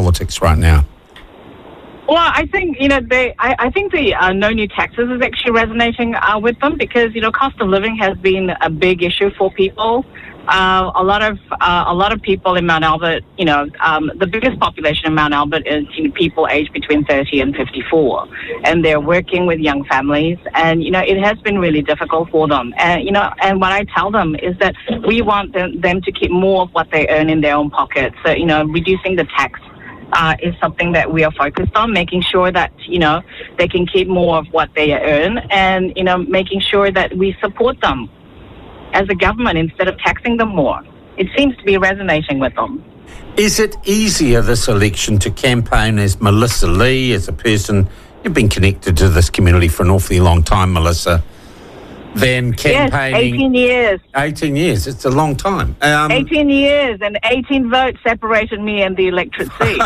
politics right now? Well, I think, I think the no new taxes is actually resonating with them because, cost of living has been a big issue for people. A lot of people in Mount Albert, the biggest population in Mount Albert is people aged between 30 and 54, and they're working with young families, and it has been really difficult for them. And and what I tell them is that we want them to keep more of what they earn in their own pocket. So reducing the tax is something that we are focused on, making sure that they can keep more of what they earn, and making sure that we support them as a government instead of taxing them more. It seems to be resonating with them. Is it easier this election to campaign as Melissa Lee, as a person, you've been connected to this community for an awfully long time, Melissa, than campaigning... Yes, 18 years. 18 years, it's a long time. 18 years and 18 votes separated me and the electorate seat.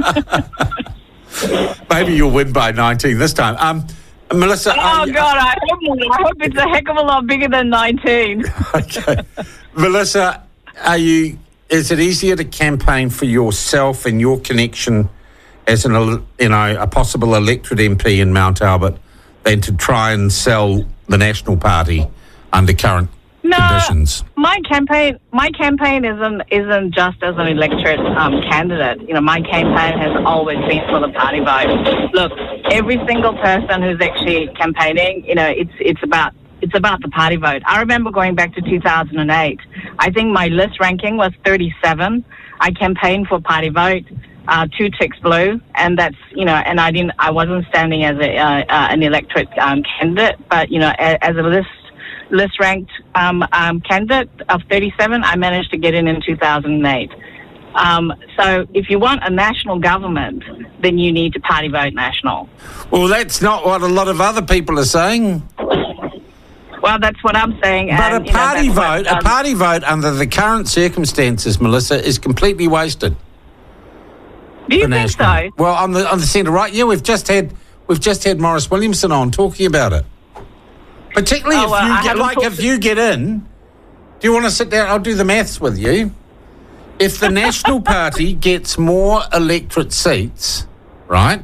Maybe you'll win by 19 this time. Melissa... Oh, God, I hope it's a heck of a lot bigger than 19. Okay. Melissa, is it easier to campaign for yourself and your connection as a possible electorate MP in Mount Albert than to try and sell the National Party under current conditions? My campaign isn't just as an electorate candidate. My campaign has always been for the party vote. Look, every single person who's actually campaigning, it's about the party vote. I remember going back to 2008. I think my list ranking was 37. I campaigned for party vote, 2 ticks blue, and that's and I wasn't standing as an electorate candidate, but as a list ranked candidate of 37, I managed to get in 2008. So if you want a national government, then you need to party vote national. Well, that's not what a lot of other people are saying. Well, that's what I'm saying. But and, a party vote under the current circumstances, Melissa, is completely wasted. Do you think so? Well, on the centre right, yeah, we've just had Maurice Williamson on talking about it. Particularly if you get in, do you want to sit down? I'll do the maths with you. If the National Party gets more electorate seats, right?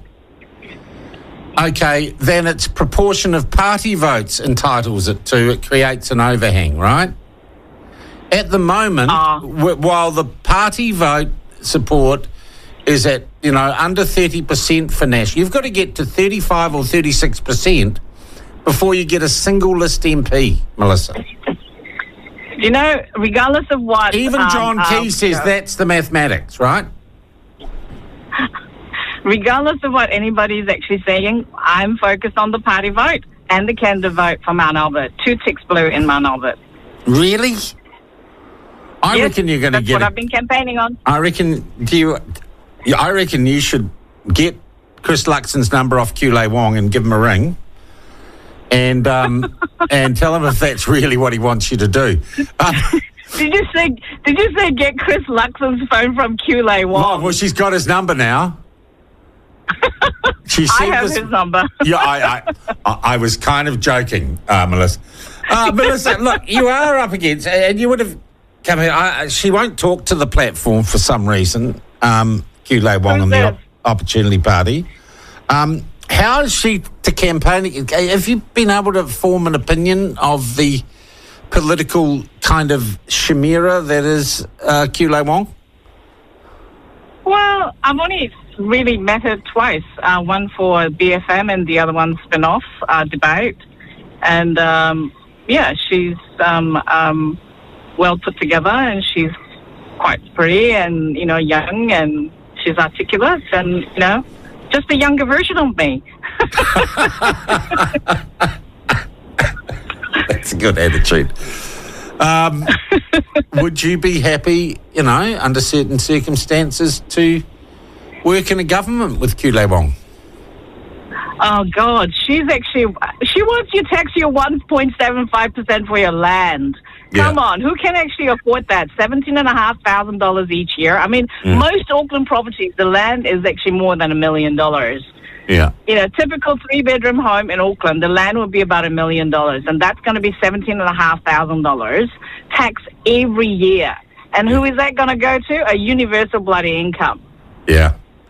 Okay, then its proportion of party votes entitles it to. It creates an overhang, right? At the moment, while the party vote support is at under 30% for national, you've got to get to 35 or 36% before you get a single list MP, Melissa. Regardless of what... Even John Key says that's the mathematics, right? Regardless of what anybody's actually saying, I'm focused on the party vote and the candidate vote for Mount Albert. 2 ticks blue in Mount Albert. Really? I reckon you're going to get... That's what I've been campaigning on. I reckon you should get Chris Luxon's number off Kulei Wong and give him a ring. And and tell him if that's really what he wants you to do. Did you say get Chris Luxon's phone from Kulei Wong? Well, she's got his number now. I have his number. Yeah, I was kind of joking, Melissa. Melissa, look, you are up against, and you would have come here. She won't talk to the platform for some reason. Kulei Wong and the Opportunity Party. How is she to campaign? Have you been able to form an opinion of the political kind of chimera that is Kulei Wong? Well, I've only really met her twice, one for BFM and the other one spin-off debate. And, she's well put together, and she's quite pretty and, young, and she's articulate and, just a younger version of me. That's a good attitude. Would you be happy, under certain circumstances, to work in a government with Kulei Wong? Oh, God. She wants you to tax your 1.75% for your land. Come on, who can actually afford that? $17,500 each year. I mean, most Auckland properties, the land is actually more than $1 million. Yeah. Typical 3-bedroom home in Auckland, the land would be about $1 million, and that's going to be $17,500 tax every year. And who is that going to go to? A universal bloody income. Yeah.